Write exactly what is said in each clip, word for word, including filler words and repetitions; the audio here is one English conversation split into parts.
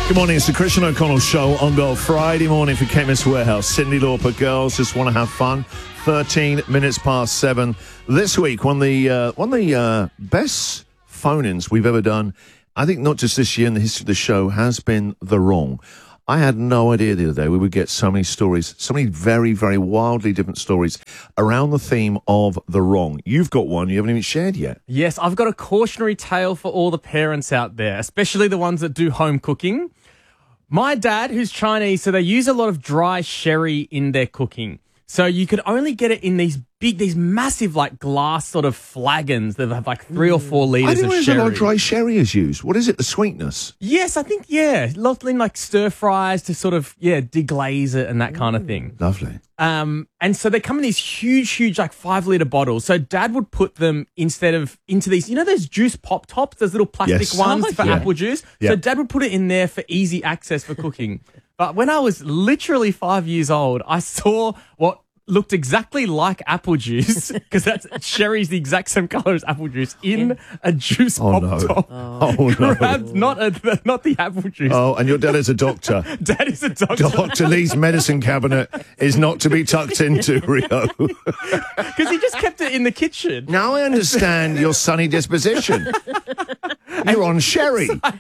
Good morning, it's the Christian O'Connell Show on Gold. Friday morning for Chemist Warehouse. Sydney Lauper, girls just want to have fun. thirteen minutes past seven. This week, one of the, uh, one of the uh, best phone-ins we've ever done, I think not just this year in the history of the show, has been The Wrong. I had no idea the other day we would get so many stories, so many very, very wildly different stories around the theme of The Wrong. You've got one you haven't even shared yet. Yes, I've got a cautionary tale for all the parents out there, especially the ones that do home cooking. My dad, who's Chinese, so they use a lot of dry sherry in their cooking. So you could only get it in these big, these massive, like, glass sort of flagons that have, like, three or four litres I of didn't realize sherry. a lot of dry sherry is used. What is it, the sweetness? Yes, I think, yeah. Lots in, like, stir-fries to sort of, yeah, deglaze it and that kind of thing. Lovely. Um, and so they come in these huge, huge, like, five-litre bottles. So Dad would put them instead of into these, you know those juice pop tops, those little plastic Yes. ones Oh, for yeah. apple juice? Yeah. So Dad would put it in there for easy access for cooking. But when I was literally five years old, I saw what looked exactly like apple juice, because that's sherry's the exact same colour as apple juice, in a juice Oh, pop no. top. Oh, no. Grabbed not, a, not the apple juice. Oh, and your dad is a doctor. Dad is a doctor. Doctor Lee's medicine cabinet is not to be tucked into, Rio. Because he just kept it in the kitchen. Now I understand your sunny disposition. You're on sherry. And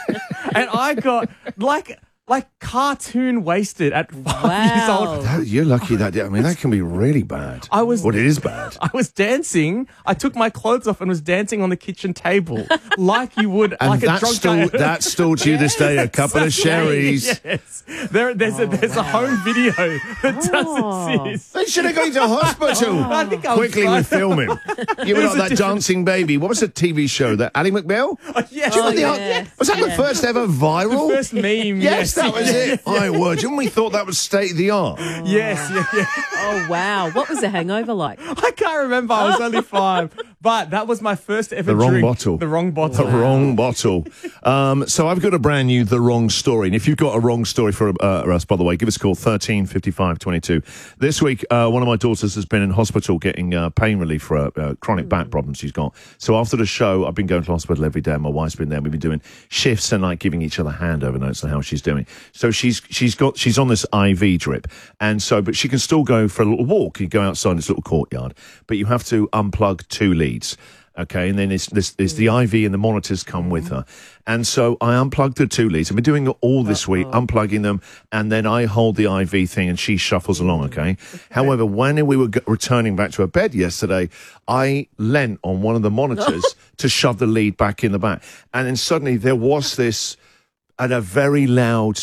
I got, like... Like cartoon wasted at five Wow. years old. That- you're lucky that, I mean, that can be really bad. I was- Well, it is bad. I was dancing. I took my clothes off and was dancing on the kitchen table like you would, And like a that's drunk still, guy. that's still to you this day, a couple of sherries. Yes, there, there's a there's a home video that Oh. does exist. They should have gone to hospital. I think I was Quickly, fine. we film him. You were was like a that different- dancing baby. What was the T V show? That Ally McBeal? Yes, Do you remember Oh, the- yes. Was that the Yeah. first ever viral? the first meme. Yes, that was it. My word. Didn't we thought that was state of the art? Yes, yeah, yeah. Oh, wow. What was the hangover like? I can't remember. I was only five, but that was my first ever The wrong drink. bottle. The wrong The bottle. wrong bottle. Um, so I've got a brand new The Wrong Story. And if you've got a wrong story for uh, us, by the way, give us a call, thirteen fifty-five twenty-two. This week, uh, one of my daughters has been in hospital getting uh, pain relief for a uh, chronic mm. back problem she's got. So after the show, I've been going to hospital every day. And my wife's been there. We've been doing shifts and like giving each other handover notes on how she's doing. So she's she's got she's on this I V drip. And so, but she can still go for a little walk. You go outside this little courtyard, but you have to unplug two leads. Okay, and then it's, this, there's the I V and the monitors come with her. And so I unplugged the two leads. I've been doing it all this week, unplugging them, and then I hold the I V thing and she shuffles along, okay? However, when we were g- returning back to her bed yesterday, I leant on one of the monitors to shove the lead back in the back. And then suddenly there was this, and a very loud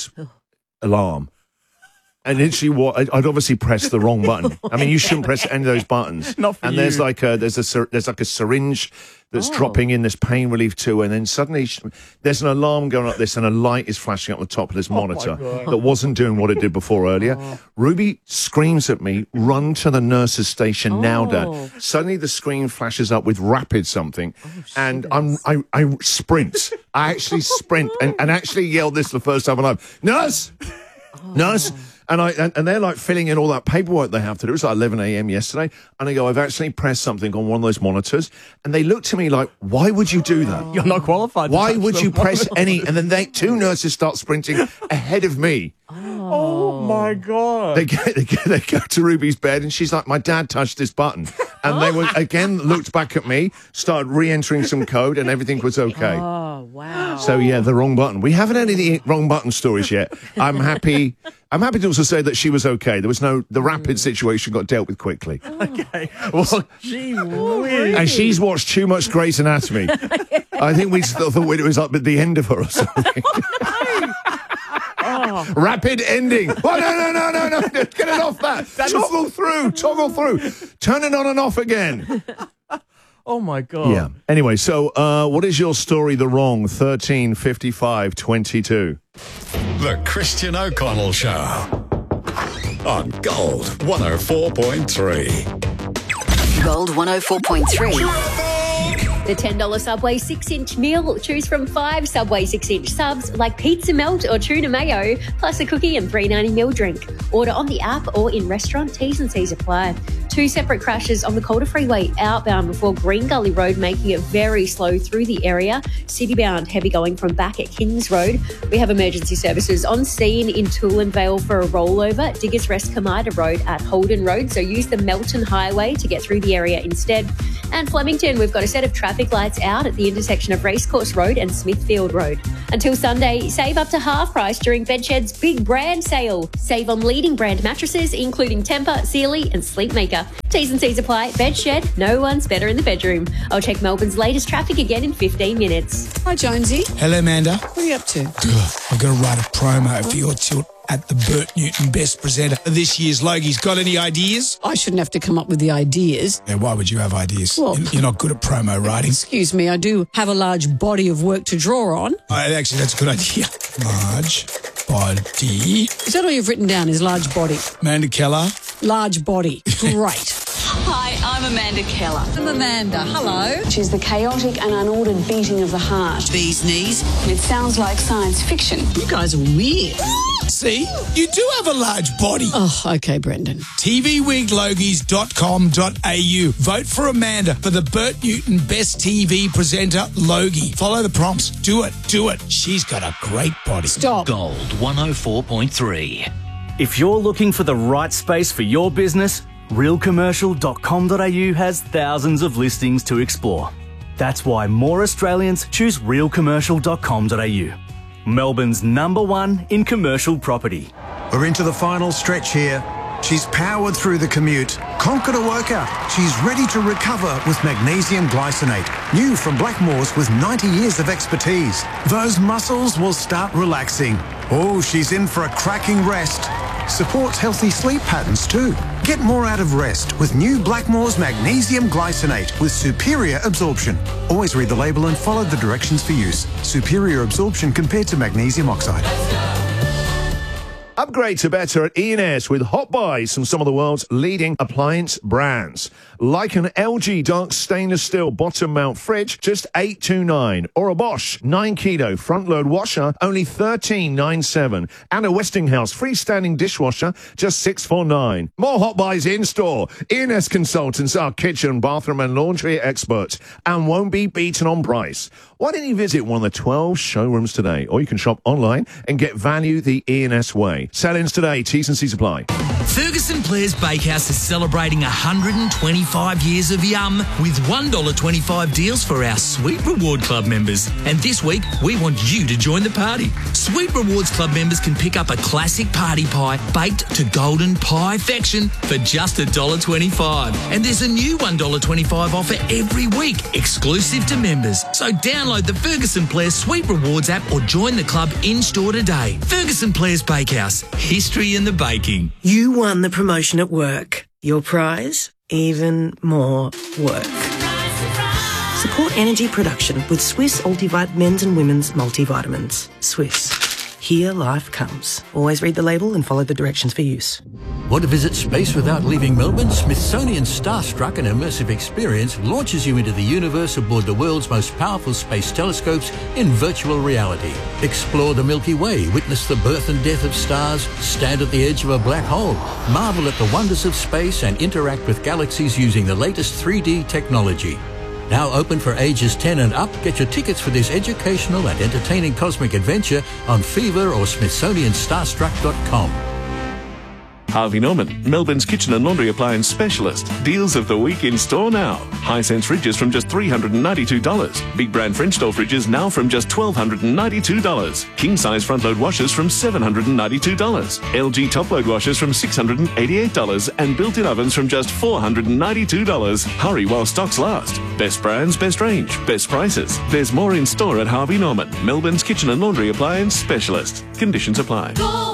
alarm. And literally, what I'd obviously pressed the wrong button. I mean, you shouldn't press any of those buttons. Not for and there's you. like a there's a syr- there's like a syringe that's Oh. dropping in this pain relief too, and then suddenly sh- there's an alarm going like this, and a light is flashing up the top of this monitor that wasn't doing what it did before earlier. Ruby screams at me, "Run to the nurse's station now, Oh. Dad!" Suddenly, the screen flashes up with rapid something, and I'm I I sprint. I actually sprint and, and actually yelled this for the first time in my life, "Nurse, nurse!" And I and, and they're like filling in all that paperwork they have to do. It was like eleven a.m. yesterday. And I go, I've actually pressed something on one of those monitors. And they looked to me like, why would you do that? You're not qualified. to Why touch would the you press monitor. any? And then they two nurses start sprinting ahead of me. Oh my god! They get, they get, they go to Ruby's bed and she's like, my dad touched this button. And they were again looked back at me, started re-entering some code, and everything was okay. Oh, wow. So yeah, the wrong button. We haven't had any wrong button stories yet. I'm happy. I'm happy to also say that she was okay. There was no the rapid situation got dealt with quickly. Okay. Well, gee whiz. And she's watched too much Grey's Anatomy. I think we still thought it was up at the end of her or something. Oh. Rapid ending. Oh, no, no, no, no, no. Get it off that. Toggle through. Toggle through. Turn it on and off again. Oh my god. Yeah. Anyway, so uh, what is your story, The Wrong? thirteen fifty-five twenty-two. The Christian O'Connell Show on Gold one oh four point three. Gold one oh four point three. The ten dollars Subway six inch meal. Choose from five Subway six inch subs like pizza melt or tuna mayo, plus a cookie and three ninety ml drink. Order on the app or in restaurant. T's and C's apply. two separate crashes on the Calder Freeway outbound before Green Gully Road, making it very slow through the area. Citybound heavy going from back at Kings Road. We have emergency services on scene in Toolan Vale for a rollover. Diggers Rest Kamida Road at Holden Road, so use the Melton Highway to get through the area instead. And Flemington, we've got a set of traffic lights out at the intersection of Racecourse Road and Smithfield Road. Until Sunday, save up to half price during Bedshed's big brand sale. Save on leading brand mattresses, including Tempur, Sealy and Sleepmaker. T's and C's apply. Bedshed, no one's better in the bedroom. I'll check Melbourne's latest traffic again in fifteen minutes. Hi, Jonesy. Hello, Amanda. What are you up to? Ugh, I've got to write a promo for your tilt at the Bert Newton Best Presenter of this year's Logie's. Got any ideas? I shouldn't have to come up with the ideas. Yeah, why would you have ideas? Well- You're not good at promo writing. Excuse me, I do have a large body of work to draw on. Oh, actually, that's a good idea. Large body. Is that all you've written down, is large body? Amanda Keller. Large body. Great. Hi, I'm Amanda Keller. I'm Amanda. Hello. She's the chaotic and unordered beating of the heart. Bee's knees. It sounds like science fiction. You guys are weird. See? You do have a large body. Oh, okay, Brendan. T V wig logies dot com dot a u. Vote for Amanda for the Bert Newton Best T V Presenter Logie. Follow the prompts. Do it. Do it. She's got a great body. Stop. Gold one oh four point three. If you're looking for the right space for your business, real commercial dot com dot a u has thousands of listings to explore. That's why more Australians choose real commercial dot com dot a u. Melbourne's number one in commercial property. We're into the final stretch here. She's powered through the commute, conquered a workout. She's ready to recover with magnesium glycinate. New from Blackmores with ninety years of expertise. Those muscles will start relaxing. Oh, she's in for a cracking rest. Supports healthy sleep patterns too. Get more out of rest with new Blackmores Magnesium Glycinate with superior absorption. Always read the label and follow the directions for use. Superior absorption compared to magnesium oxide. Upgrade to better at E and S with hot buys from some of the world's leading appliance brands. Like an L G Dark Stainless Steel Bottom Mount Fridge, just eight twenty-nine. Or a Bosch nine kilo Front Load Washer, only thirteen ninety-seven. And a Westinghouse Freestanding Dishwasher, just six forty-nine. More hot buys in store. E and S consultants are kitchen, bathroom and laundry experts and won't be beaten on price. Why don't you visit one of the twelve showrooms today? Or you can shop online and get value the E and S way. Sell-ins today. T's and C's apply. Ferguson Blair's Bakehouse is celebrating one hundred twenty-five years of yum with one dollar twenty-five deals for our Sweet Reward Club members. And this week, we want you to join the party. Sweet Rewards Club members can pick up a classic party pie baked to golden pie-fection for just one dollar twenty-five. And there's a new one dollar twenty-five offer every week, exclusive to members. So download the Ferguson Blair's Sweet Rewards app or join the club in-store today. Ferguson Blair's Bakehouse, history in the baking. You won the promotion at work. Your prize? Even more work. Support energy production with Swiss Ultivite men's and women's multivitamins. Swiss. Here life comes. Always read the label and follow the directions for use. Want to visit space without leaving Melbourne? Smithsonian Starstruck, an immersive experience, launches you into the universe aboard the world's most powerful space telescopes in virtual reality. Explore the Milky Way, witness the birth and death of stars, stand at the edge of a black hole, marvel at the wonders of space and interact with galaxies using the latest three D technology. Now open for ages ten and up. Get your tickets for this educational and entertaining cosmic adventure on Fever or Smithsonian Starstruck dot com. Harvey Norman, Melbourne's kitchen and laundry appliance specialist. Deals of the week in store now. Hisense fridges from just three hundred ninety-two dollars. Big brand French door fridges now from just one thousand two hundred ninety-two dollars. King size front load washers from seven hundred ninety-two dollars. L G top load washers from six hundred eighty-eight dollars. And built-in ovens from just four hundred ninety-two dollars. Hurry while stocks last. Best brands, best range, best prices. There's more in store at Harvey Norman, Melbourne's kitchen and laundry appliance specialist. Conditions apply.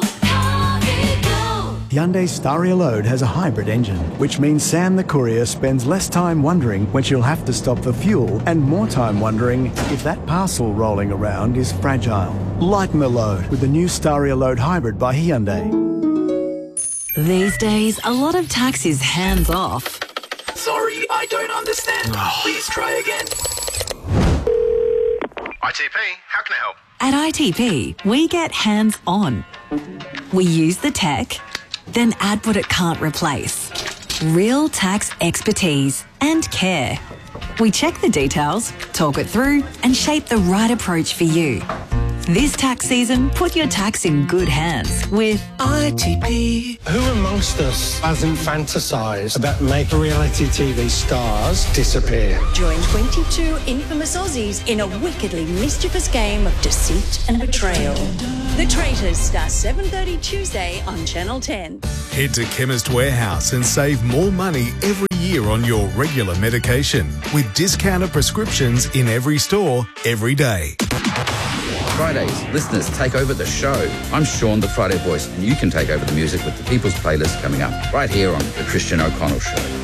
Hyundai Staria Load has a hybrid engine, which means Sam the courier spends less time wondering when she'll have to stop for fuel and more time wondering if that parcel rolling around is fragile. Lighten the load with the new Staria Load Hybrid by Hyundai. These days, a lot of tax is hands-off. Sorry, I don't understand. Please try again. I T P, how can I help? At I T P, we get hands-on. We use the tech, then add what it can't replace. Real tax expertise and care. We check the details, talk it through, and shape the right approach for you. This tax season, put your tax in good hands with I T P. Who amongst us hasn't fantasised about making reality T V stars disappear? Join twenty-two infamous Aussies in a wickedly mischievous game of deceit and betrayal. The Traitors starts seven thirty Tuesday on Channel ten. Head to Chemist Warehouse and save more money every year on your regular medication with discounted prescriptions in every store, every day. Fridays, listeners take over the show. I'm Sean, the Friday Voice, and you can take over the music with the People's Playlist coming up right here on The Christian O'Connell Show.